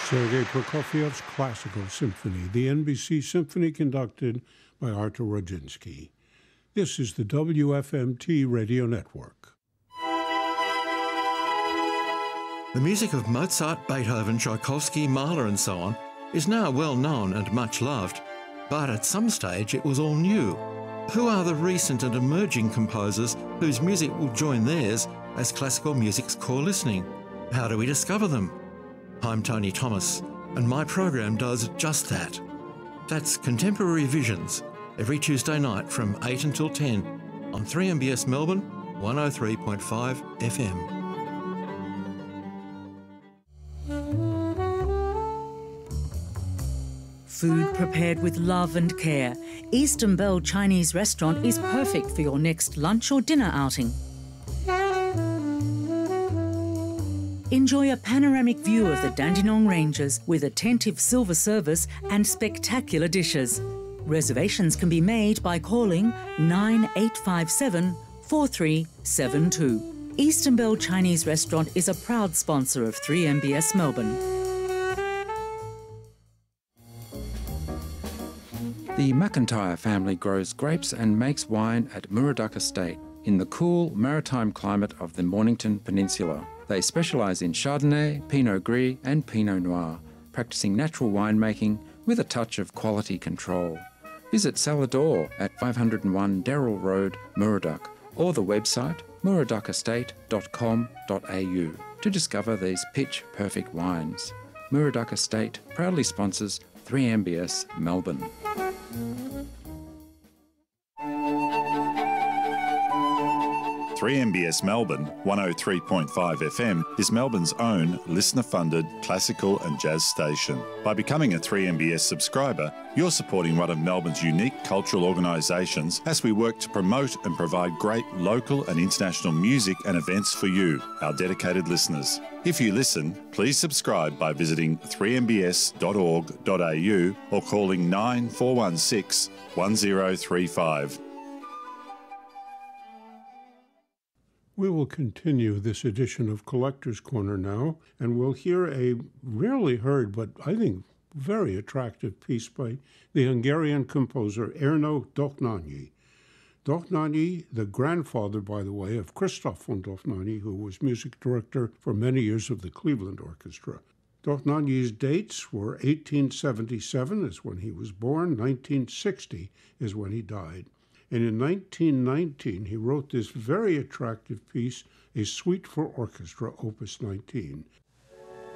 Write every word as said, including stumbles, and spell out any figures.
Sergei Prokofiev's Classical Symphony, the N B C Symphony conducted by Artur Rodzinski. This is the W F M T Radio Network. The music of Mozart, Beethoven, Tchaikovsky, Mahler and so on is now well known and much loved, but at some stage it was all new. Who are the recent and emerging composers whose music will join theirs as classical music's core listening? How do we discover them? I'm Tony Thomas, and my program does just that. That's Contemporary Visions, every Tuesday night from eight until ten on three M B S Melbourne, one oh three point five F M. Food prepared with love and care, Eastern Belle Chinese Restaurant is perfect for your next lunch or dinner outing. Enjoy a panoramic view of the Dandenong Ranges with attentive silver service and spectacular dishes. Reservations can be made by calling nine eight five seven, four three seven two. Eastern Belle Chinese Restaurant is a proud sponsor of three M B S Melbourne. The McIntyre family grows grapes and makes wine at Muraduck Estate in the cool maritime climate of the Mornington Peninsula. They specialise in Chardonnay, Pinot Gris and Pinot Noir, practising natural winemaking with a touch of quality control. Visit Salador at five oh one Darrell Road, Muraduck, or the website muraduck estate dot com dot a u to discover these pitch-perfect wines. Muraduck Estate proudly sponsors three M B S Melbourne. three M B S Melbourne, one oh three point five F M, is Melbourne's own listener-funded classical and jazz station. By becoming a three M B S subscriber, you're supporting one of Melbourne's unique cultural organisations as we work to promote and provide great local and international music and events for you, our dedicated listeners. If you listen, please subscribe by visiting three m b s dot org dot a u or calling nine four one six, one oh three five. We will continue this edition of Collector's Corner now, and we'll hear a rarely heard but I think very attractive piece by the Hungarian composer Ernő Dohnányi. Dohnányi, the grandfather, by the way, of Christoph von Dohnányi, who was music director for many years of the Cleveland Orchestra. Dohnányi's dates were eighteen seventy-seven is when he was born, nineteen sixty is when he died. And in nineteen nineteen, he wrote this very attractive piece, A Suite for Orchestra, Opus nineteen.